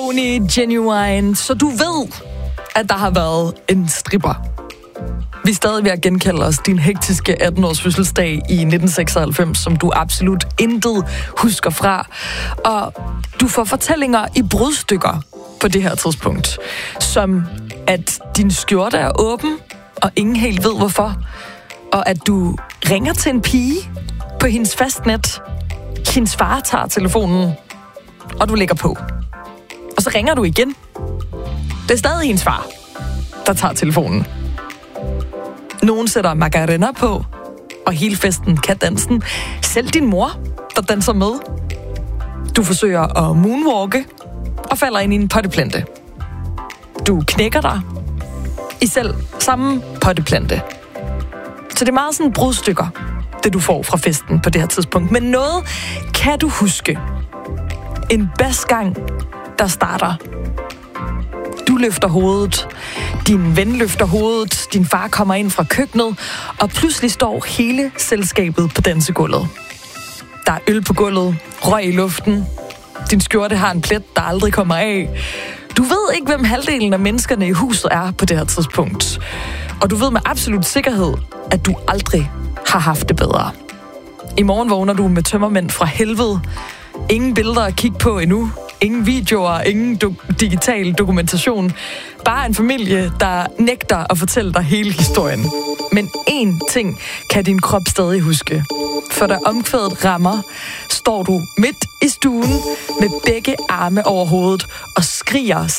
Tony Genuine. Så du ved, at der har været en stripper. Vi er stadig ved at genkalde os din hektiske 18-års fødselsdag i 1996, som du absolut intet husker fra. Og du får fortællinger i brudstykker på det her tidspunkt. Som at din skjorte er åben, og ingen helt ved hvorfor. Og at du ringer til en pige på hendes fastnet. Hendes far tager telefonen, og du lægger på. Og så ringer du igen. Det er stadig hendes far, der tager telefonen. Nogen sætter Macarena på, og hele festen kan dansen. Selv din mor, der danser med. Du forsøger at moonwalke, og falder ind i en potteplante. Du knækker dig i selv samme potteplante. Så det er meget sådan brudstykker, det du får fra festen på det her tidspunkt. Men noget kan du huske. En basgang, der starter. Du løfter hovedet. Din ven løfter hovedet. Din far kommer ind fra køkkenet. Og pludselig står hele selskabet på dansegulvet. Der er øl på gulvet. Røg i luften. Din skjorte har en plet, der aldrig kommer af. Du ved ikke, hvem halvdelen af menneskerne i huset er på det her tidspunkt. Og du ved med absolut sikkerhed, at du aldrig har haft det bedre. I morgen vågner du med tømmermænd fra helvede. Ingen billeder at kigge på endnu. Ingen videoer, ingen digital dokumentation. Bare en familie, der nægter at fortælle dig hele historien. Men én ting kan din krop stadig huske. For da omkvædet rammer, står du midt i stuen med begge arme over hovedet og skriger